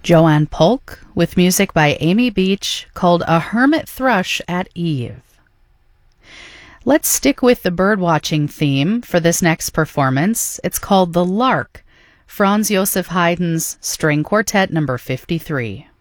Joanne Polk with music by Amy Beach called A Hermit Thrush at Eve. Let's stick with the birdwatching theme for this next performance. It's called The Lark, Franz Joseph Haydn's String Quartet number 53.